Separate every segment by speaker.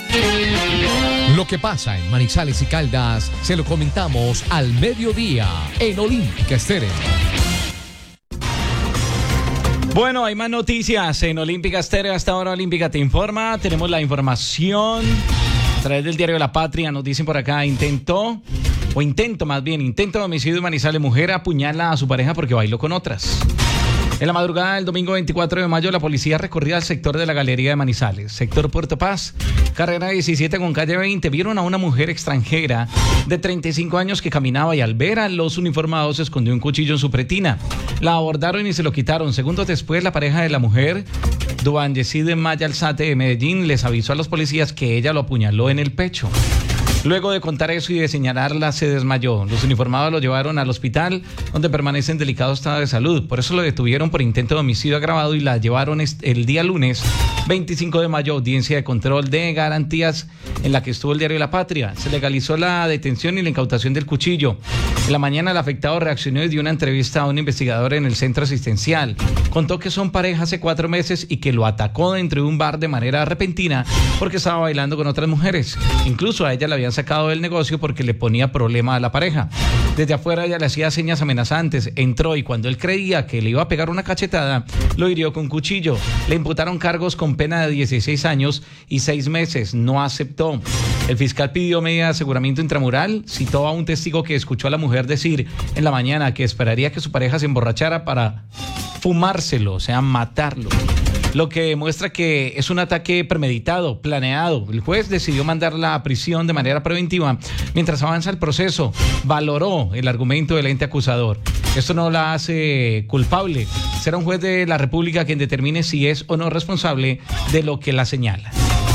Speaker 1: Lo que pasa en Manizales y Caldas se lo comentamos al mediodía en Olímpica Estéreo.
Speaker 2: Bueno, hay más noticias en Olímpica Estéreo. Hasta ahora Olímpica te informa. Tenemos la información a través del diario La Patria. Nos dicen por acá, intento de homicidio en Manizales. Mujer apuñala a su pareja porque bailó con otras. En la madrugada del domingo 24 de mayo, la policía recorría el sector de la Galería de Manizales, sector Puerto Paz, carrera 17 con calle 20. Vieron a una mujer extranjera de 35 años que caminaba y al ver a los uniformados escondió un cuchillo en su pretina. La abordaron y se lo quitaron. Segundos después, la pareja de la mujer, Duan Yesid Maya Alzate de Medellín, les avisó a los policías que ella lo apuñaló en el pecho. Luego de contar eso y de señalarla, se desmayó. Los uniformados lo llevaron al hospital, donde permanece en delicado estado de salud. Por eso lo detuvieron por intento de homicidio agravado y la llevaron el día lunes 25 de mayo, audiencia de control de garantías en la que estuvo el diario La Patria. Se legalizó la detención y la incautación del cuchillo. En la mañana, el afectado reaccionó y dio una entrevista a un investigador en el centro asistencial. Contó que son pareja hace 4 meses y que lo atacó dentro de un bar de manera repentina porque estaba bailando con otras mujeres. Incluso a ella la habían sacado del negocio porque le ponía problema a la pareja. Desde afuera ella le hacía señas amenazantes, entró y cuando él creía que le iba a pegar una cachetada, lo hirió con cuchillo. Le imputaron cargos con pena de 16 años y 6 meses. No aceptó. El fiscal pidió medida de aseguramiento intramural, citó a un testigo que escuchó a la mujer decir en la mañana que esperaría que su pareja se emborrachara para fumárselo, o sea, matarlo. Lo que demuestra que es un ataque premeditado, planeado. El juez decidió mandarla a prisión de manera preventiva mientras avanza el proceso. Valoró el argumento del ente acusador. Esto no la hace culpable. Será un juez de la República quien determine si es o no responsable de lo que la señala.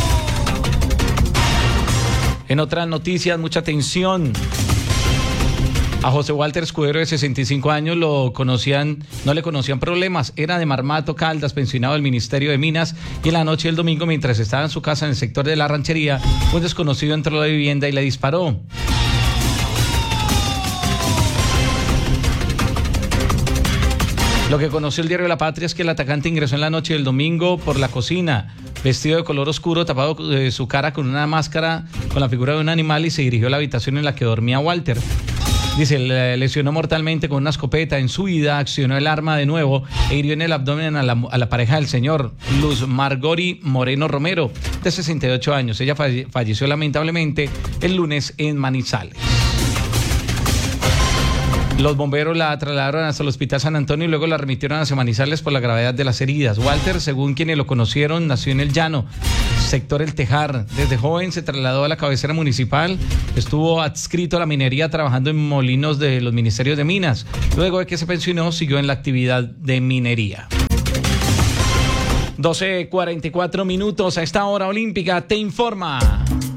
Speaker 2: En otras noticias, mucha atención. A José Walter Escudero, de 65 años, no le conocían problemas. Era de Marmato, Caldas, pensionado del Ministerio de Minas. Y en la noche del domingo, mientras estaba en su casa en el sector de la Ranchería, un desconocido entró a la vivienda y le disparó. Lo que conoció el diario La Patria es que el atacante ingresó en la noche del domingo por la cocina, vestido de color oscuro, tapado su cara con una máscara con la figura de un animal y se dirigió a la habitación en la que dormía Walter. Dice, le lesionó mortalmente con una escopeta. En su huida accionó el arma de nuevo e hirió en el abdomen a la pareja del señor, Luz Margori Moreno Romero, de 68 años. Ella falleció lamentablemente el lunes en Manizales. Los bomberos la trasladaron hasta el Hospital San Antonio y luego la remitieron hacia Manizales por la gravedad de las heridas. Walter, según quienes lo conocieron, nació en El Llano, sector El Tejar. Desde joven se trasladó a la cabecera municipal, estuvo adscrito a la minería trabajando en molinos de los ministerios de Minas. Luego de que se pensionó, siguió en la actividad de minería. 12:44 minutos. A esta hora Olímpica te informa.